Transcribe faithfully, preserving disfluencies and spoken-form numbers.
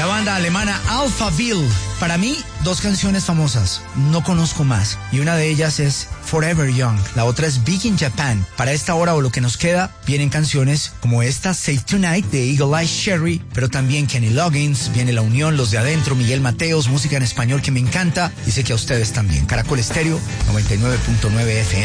La banda alemana Alphaville. Para mí, dos canciones famosas, no conozco más. Y una de ellas es Forever Young, la otra es Big in Japan. Para esta hora o lo que nos queda, vienen canciones como esta, Save Tonight, de Eagle Eye Cherry, pero también Kenny Loggins, viene La Unión, Los de Adentro, Miguel Mateos, música en español que me encanta, y sé que a ustedes también. Caracol Estéreo, noventa y nueve punto nueve F M.